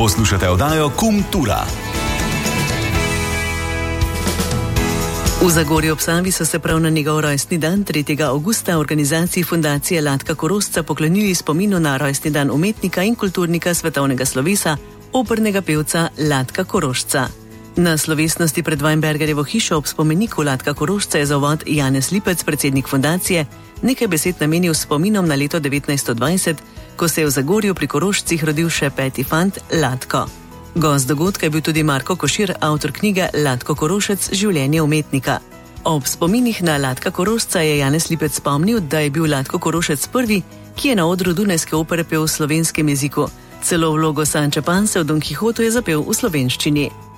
Poslušate oddajo Kultura. V Zagorju ob Savi so se prav na njegov rojstni dan 3. avgusta organizaciji Fundacije Latka Korošca poklonili spominu na rojstni dan umetnika in kulturnika svetovnega slovesa, opernega pevca Latka Korošca. Na slovesnosti pred Weinbergerjevo hišo ob spomeniku Latka Korošca je za uvod Janez Lipec, predsednik fundacije, nekaj besed namenil spominom na leto 1920, ko se je v Zagorju pri Korošcih rodil še 5. fant Latko. Gost dogodka je bil tudi Marko Košir, avtor knjige Latko Korošec, življenje umetnika. Ob spominih na Latka Korošca je Janez Lipec spomnil, da je bil Latko Korošec prvi, ki je na odru Dunajske opere pel v slovenskem jeziku. Celo vlogo Sanče Panse v Don Kihotu je zapel v slovenščini.